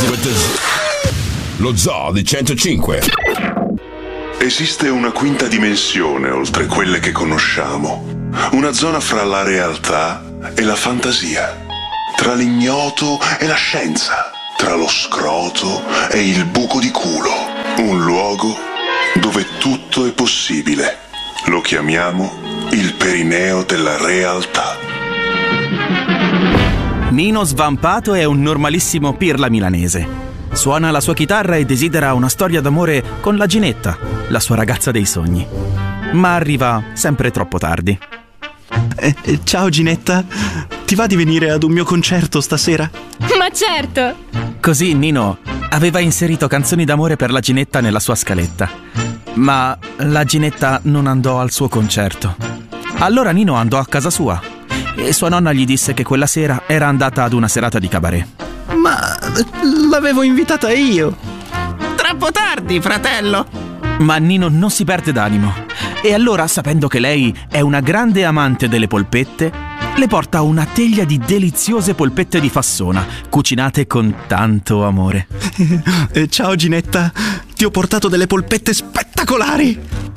Lo Zoo di 105. Esiste una quinta dimensione oltre quelle che conosciamo. Una zona fra la realtà e la fantasia. Tra l'ignoto e la scienza. Tra lo scroto e il buco di culo. Un luogo dove tutto è possibile. Lo chiamiamo il perineo della realtà. Nino Svampato è un normalissimo pirla milanese. Suona la sua chitarra e desidera una storia d'amore con la Ginetta, la sua ragazza dei sogni. Ma arriva sempre troppo tardi. Ciao Ginetta, ti va di venire ad un mio concerto stasera? Ma certo! Così Nino aveva inserito canzoni d'amore per la Ginetta nella sua scaletta. Ma la Ginetta non andò al suo concerto. Allora Nino andò a casa sua e sua nonna gli disse che quella sera era andata ad una serata di cabaret. Ma l'avevo invitata io. Troppo tardi, fratello. Ma Nino non si perde d'animo e allora, sapendo che lei è una grande amante delle polpette, le porta una teglia di deliziose polpette di Fassona, cucinate con tanto amore. Ciao Ginetta, ti ho portato delle polpette spettacolari.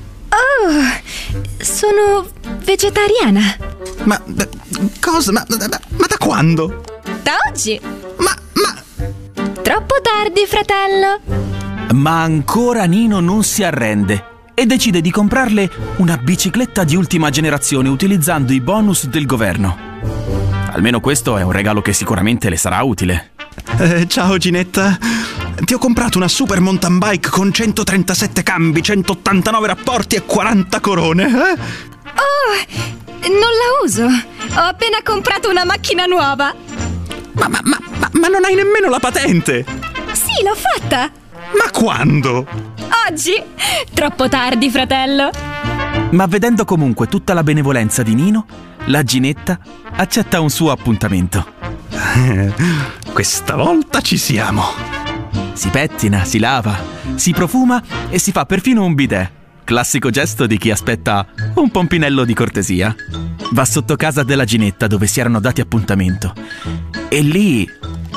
Oh, sono vegetariana. Ma cosa? Ma da quando? Da oggi. Ma Troppo tardi, fratello. Ma ancora Nino non si arrende e decide di comprarle una bicicletta di ultima generazione utilizzando i bonus del governo. Almeno questo è un regalo che sicuramente le sarà utile. Ciao Ginetta, ti ho comprato una super mountain bike con 137 cambi, 189 rapporti e 40 corone. Oh, non la uso. Ho appena comprato una macchina nuova. Ma non hai nemmeno la patente. Sì, l'ho fatta. Ma quando? Oggi. Troppo tardi, fratello. Ma vedendo comunque tutta la benevolenza di Nino, la Ginetta accetta un suo appuntamento. Questa volta ci siamo. Si pettina, si lava, si profuma e si fa perfino un bidet. Classico gesto di chi aspetta un pompinello di cortesia. Va sotto casa della Ginetta dove si erano dati appuntamento. E lì...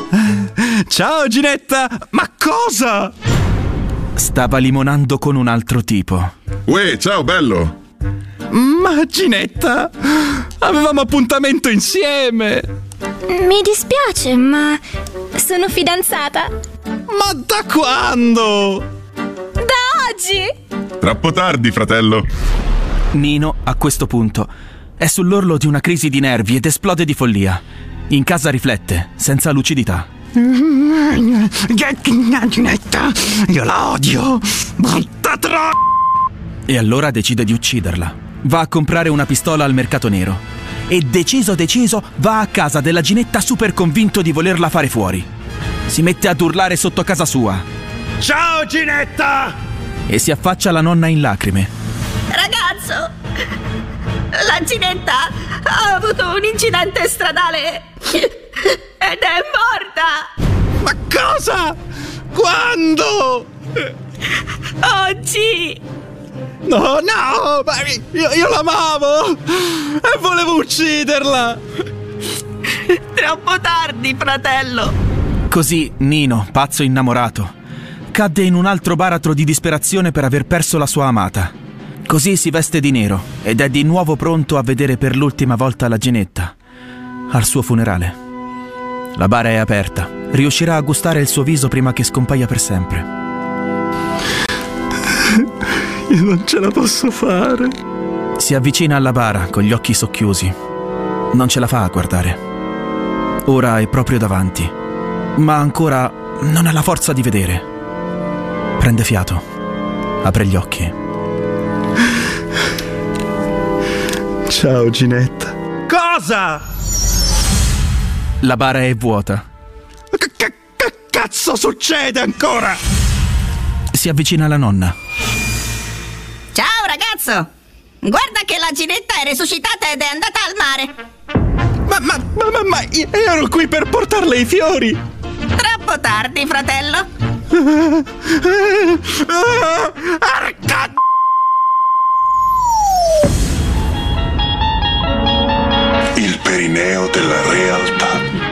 Ciao Ginetta! Ma cosa? Stava limonando con un altro tipo. Uè, ciao bello! Ma Ginetta, avevamo appuntamento insieme! Mi dispiace, ma sono fidanzata. Ma da quando? Da oggi! Troppo tardi, fratello! Nino, a questo punto, è sull'orlo di una crisi di nervi ed esplode di follia. In casa riflette, senza lucidità. Ginetta, io la odio! Brutta tro... E allora decide di ucciderla. Va a comprare una pistola al mercato nero. E deciso, va a casa della Ginetta super convinto di volerla fare fuori. Si mette ad urlare sotto casa sua. Ciao Ginetta! E si affaccia la nonna in lacrime. Ragazzo, la Ginetta ha avuto un incidente stradale ed è morta. Ma cosa? Quando? Oggi. No, ma io l'amavo e volevo ucciderla. Troppo tardi, fratello. Così Nino, pazzo innamorato, cadde in un altro baratro di disperazione per aver perso la sua amata. Così si veste di nero ed è di nuovo pronto a vedere per l'ultima volta la Ginetta al suo funerale. La bara è aperta. Riuscirà a gustare il suo viso prima che scompaia per sempre. Io non ce la posso fare. Si avvicina alla bara con gli occhi socchiusi. Non ce la fa a guardare. Ora è proprio davanti, ma ancora non ha la forza di vedere. Prende fiato. Apre gli occhi. Ciao Ginetta. Cosa? La bara è vuota. Che cazzo succede ancora? Si avvicina alla nonna. Ciao ragazzo, guarda che la Ginetta è resuscitata ed è andata al mare. Ma io ero qui per portarle i fiori. Troppo tardi, fratello. Arca... Il perineo della realtà.